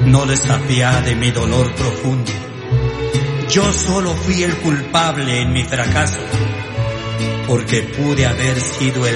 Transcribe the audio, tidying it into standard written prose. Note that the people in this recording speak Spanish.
no desapiade mi dolor profundo. Yo solo fui el culpable en mi fracaso, porque pude haber sido el